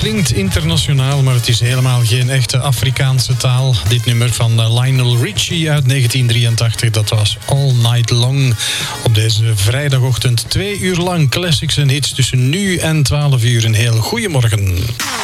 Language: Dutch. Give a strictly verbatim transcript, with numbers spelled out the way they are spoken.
klinkt internationaal, maar het is helemaal geen echte Afrikaanse taal. Dit nummer van Lionel Richie uit negentien drieëntachtig, dat was All Night Long. Op deze vrijdagochtend twee uur lang classics en hits tussen nu en twaalf uur. Een heel goeiemorgen.